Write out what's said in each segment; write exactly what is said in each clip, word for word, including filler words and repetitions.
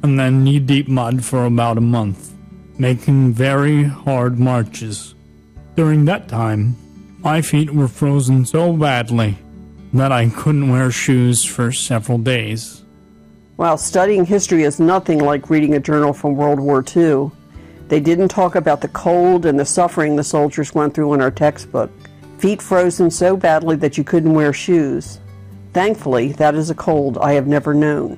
and then knee-deep mud for about a month, making very hard marches. During that time, my feet were frozen so badly that I couldn't wear shoes for several days. While studying history is nothing like reading a journal from World War Two, they didn't talk about the cold and the suffering the soldiers went through in our textbook. Feet frozen so badly that you couldn't wear shoes. Thankfully, that is a cold I have never known.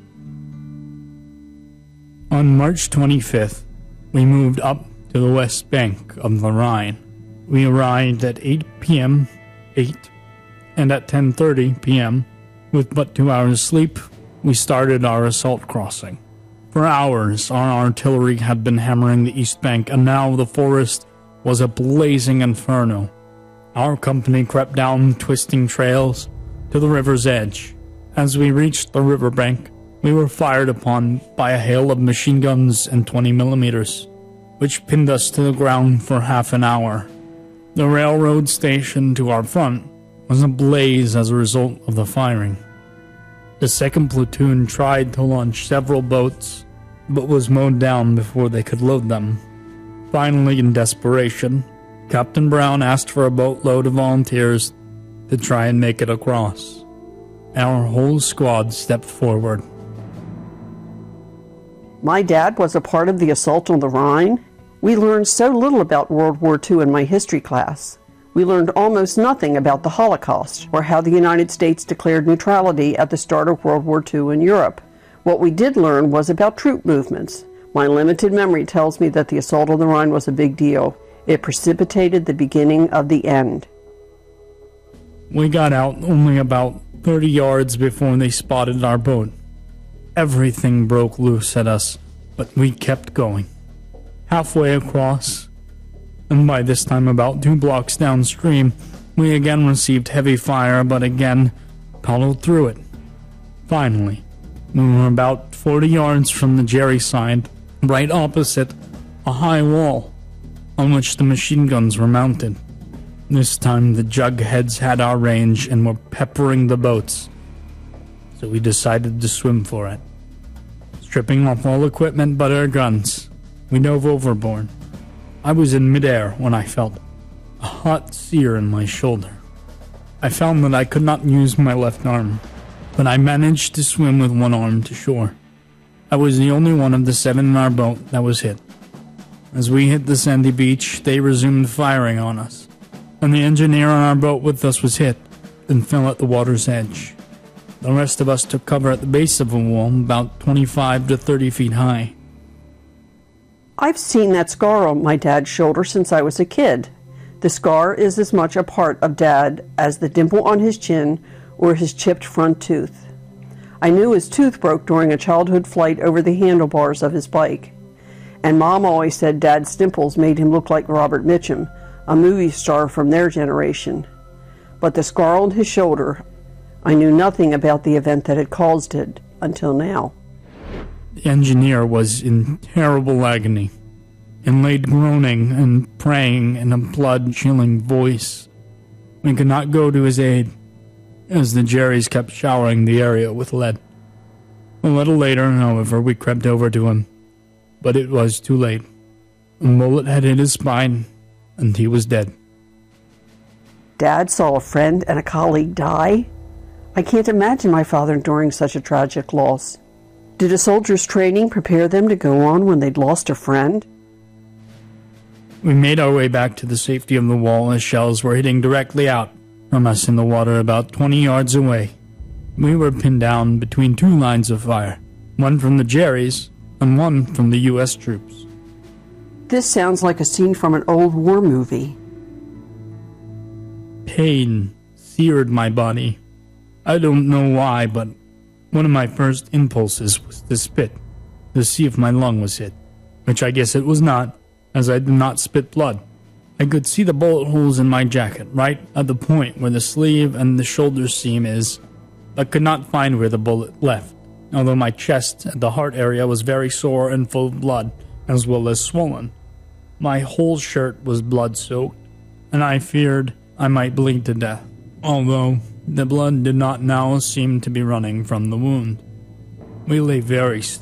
On March twenty-fifth, we moved up to the west bank of the Rhine. We arrived at eight p.m., eight, and at ten thirty p.m., with but two hours sleep, we started our assault crossing. For hours, our artillery had been hammering the east bank, and now the forest was a blazing inferno. Our company crept down twisting trails to the river's edge. As we reached the riverbank, we were fired upon by a hail of machine guns and twenty millimeters, which pinned us to the ground for half an hour. The railroad station to our front was ablaze as a result of the firing. The second platoon tried to launch several boats, but was mowed down before they could load them. Finally, in desperation, Captain Brown asked for a boatload of volunteers to try and make it across. Our whole squad stepped forward. My dad was a part of the assault on the Rhine. We learned so little about World War Two in my history class. We learned almost nothing about the Holocaust or how the United States declared neutrality at the start of World War Two in Europe. What we did learn was about troop movements. My limited memory tells me that the assault on the Rhine was a big deal. It precipitated the beginning of the end. We got out only about thirty yards before they spotted our boat. Everything broke loose at us, but we kept going. Halfway across, and by this time about two blocks downstream, we again received heavy fire, but again paddled through it. Finally, we were about forty yards from the Jerry side, right opposite a high wall on which the machine guns were mounted. This time the jugheads had our range and were peppering the boats, so we decided to swim for it. Stripping off all equipment but our guns, we dove overboard. I was in midair when I felt a hot sear in my shoulder. I found that I could not use my left arm, but I managed to swim with one arm to shore. I was the only one of the seven in our boat that was hit. As we hit the sandy beach, they resumed firing on us, and the engineer on our boat with us was hit and fell at the water's edge. The rest of us took cover at the base of a wall about twenty-five to thirty feet high. I've seen that scar on my dad's shoulder since I was a kid. The scar is as much a part of Dad as the dimple on his chin or his chipped front tooth. I knew his tooth broke during a childhood flight over the handlebars of his bike. And Mom always said Dad's dimples made him look like Robert Mitchum, a movie star from their generation. But the scar on his shoulder, I knew nothing about the event that had caused it until now. The engineer was in terrible agony, and lay groaning and praying in a blood-chilling voice. We could not go to his aid, as the Jerrys kept showering the area with lead. A little later, however, we crept over to him, but it was too late. A bullet had hit his spine, and he was dead. Dad saw a friend and a colleague die? I can't imagine my father enduring such a tragic loss. Did a soldier's training prepare them to go on when they'd lost a friend? We made our way back to the safety of the wall as shells were hitting directly out from us in the water about twenty yards away. We were pinned down between two lines of fire, one from the Jerrys and one from the U S troops. This sounds like a scene from an old war movie. Pain seared my body. I don't know why, but one of my first impulses was to spit, to see if my lung was hit, which I guess it was not, as I did not spit blood. I could see the bullet holes in my jacket, right at the point where the sleeve and the shoulder seam is, but could not find where the bullet left, although my chest and the heart area was very sore and full of blood, as well as swollen. My whole shirt was blood-soaked, and I feared I might bleed to death, although the blood did not now seem to be running from the wound. We lay very still.